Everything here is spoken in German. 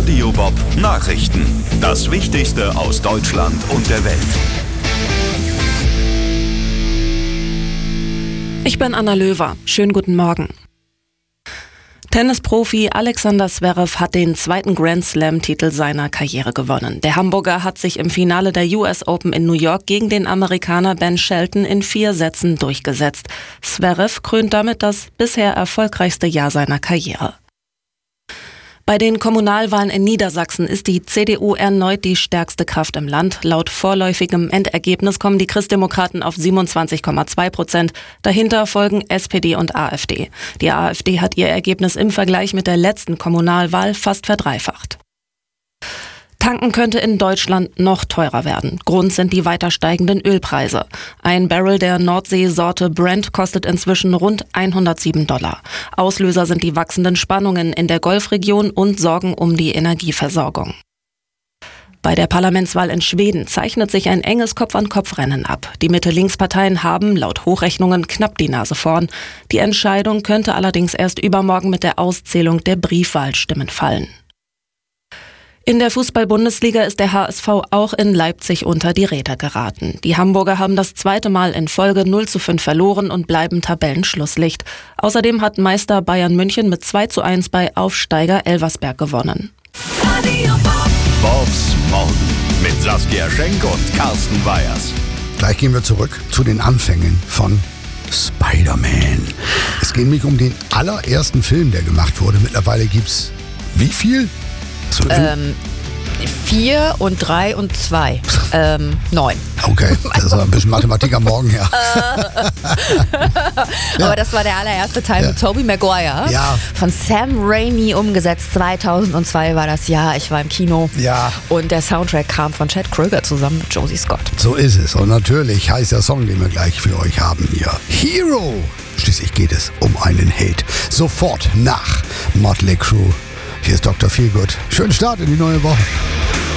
Radio Bob Nachrichten. Das Wichtigste aus Deutschland und der Welt. Ich bin Anna Löwer. Schönen guten Morgen. Tennisprofi Alexander Zverev hat den zweiten Grand Slam-Titel seiner Karriere gewonnen. Der Hamburger hat sich im Finale der US Open in New York gegen den Amerikaner Ben Shelton in 4 Sätzen durchgesetzt. Zverev krönt damit das bisher erfolgreichste Jahr seiner Karriere. Bei den Kommunalwahlen in Niedersachsen ist die CDU erneut die stärkste Kraft im Land. Laut vorläufigem Endergebnis kommen die Christdemokraten auf 27,2%. Dahinter folgen SPD und AfD. Die AfD hat ihr Ergebnis im Vergleich mit der letzten Kommunalwahl fast verdreifacht. Tanken könnte in Deutschland noch teurer werden. Grund sind die weiter steigenden Ölpreise. Ein Barrel der Nordseesorte Brent kostet inzwischen rund $107. Auslöser sind die wachsenden Spannungen in der Golfregion und Sorgen um die Energieversorgung. Bei der Parlamentswahl in Schweden zeichnet sich ein enges Kopf-an-Kopf-Rennen ab. Die Mitte-Links-Parteien haben laut Hochrechnungen knapp die Nase vorn. Die Entscheidung könnte allerdings erst übermorgen mit der Auszählung der Briefwahlstimmen fallen. In der Fußball-Bundesliga ist der HSV auch in Leipzig unter die Räder geraten. Die Hamburger haben das zweite Mal in Folge 0:5 verloren und bleiben Tabellenschlusslicht. Außerdem hat Meister Bayern München mit 2:1 bei Aufsteiger Elversberg gewonnen. Bobs Morgen mit Saskia Schenk und Carsten Weyers. Gleich gehen wir zurück zu den Anfängen von Spider-Man. Es geht nämlich um den allerersten Film, der gemacht wurde. Mittlerweile gibt's wie viel? 4 und 3 und 2. 9. Okay, das ist ein bisschen Mathematik am Morgen, ja. Aber das war der allererste Teil mit Tobey Maguire. Ja. Von Sam Raimi umgesetzt. 2002 war das Jahr. Ich war im Kino. Ja. Und der Soundtrack kam von Chad Kroeger zusammen mit Josie Scott. So ist es. Und natürlich heißt der Song, den wir gleich für euch haben hier, Hero. Schließlich geht es um einen Held. Sofort nach Motley Crue. Hier ist Dr. Feelgood. Schönen Start in die neue Woche.